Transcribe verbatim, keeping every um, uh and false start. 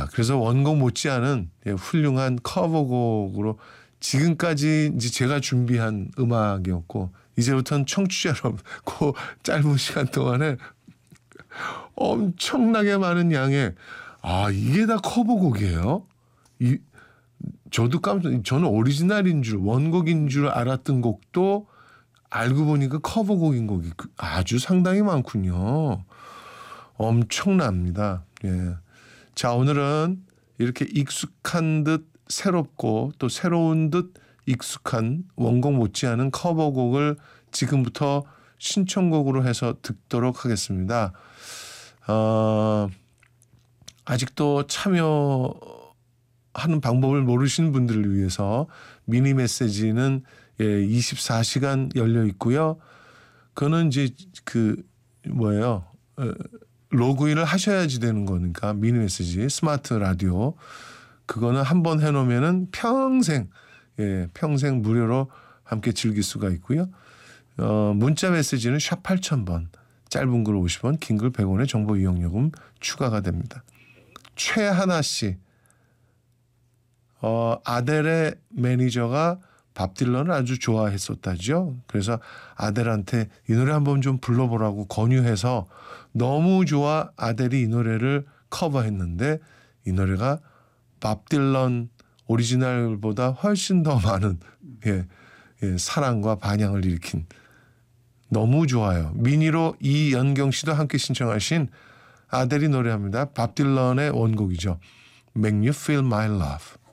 자, 그래서 원곡 못지않은 예, 훌륭한 커버곡으로 지금까지 이제 제가 준비한 음악이었고 이제부터는 청취자 여러분 그 짧은 시간 동안에 엄청나게 많은 양의 아 이게 다 커버곡이에요. 이 저도 깜짝 저는 오리지널인 줄 원곡인 줄 알았던 곡도 알고 보니까 커버곡인 곡이 아주 상당히 많군요. 엄청납니다. 예. 자 오늘은 이렇게 익숙한 듯 새롭고 또 새로운 듯 익숙한 원곡 못지않은 커버곡을 지금부터 신청곡으로 해서 듣도록 하겠습니다. 어, 아직도 참여하는 방법을 모르시는 분들을 위해서 미니 메시지는 예, 이십사 시간 열려 있고요. 그거는 이제 그 뭐예요? 어, 로그인을 하셔야지 되는 거니까 미니 메시지 스마트 라디오 그거는 한번 해놓으면은 평생 예, 평생 무료로 함께 즐길 수가 있고요. 어, 문자 메시지는 샵 팔천 번 짧은 글 오십 원 긴 글 백 원의 정보 이용요금 추가가 됩니다. 최하나 씨 어, 아델의 매니저가 밥 딜런을 아주 좋아했었다죠. 그래서 아델한테 이 노래 한번 좀 불러보라고 권유해서 너무 좋아 아델이 이 노래를 커버했는데 이 노래가 밥 딜런 오리지널보다 훨씬 더 많은 예, 예, 사랑과 반향을 일으킨 너무 좋아요. 미니로 이연경 씨도 함께 신청하신 아델이 노래합니다. 밥 딜런의 원곡이죠. Make You Feel My Love.